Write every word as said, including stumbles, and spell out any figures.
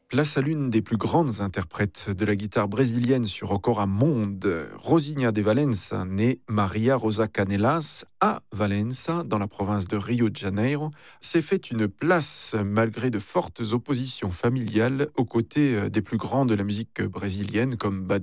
Place à l'une des plus grandes interprètes de la guitare brésilienne sur encore un monde, Rosinha de Valença, née Maria Rosa Canelas à Valença, dans la province de Rio de Janeiro, s'est fait une place malgré de fortes oppositions familiales aux côtés euh, des plus grands de la musique brésilienne comme Bad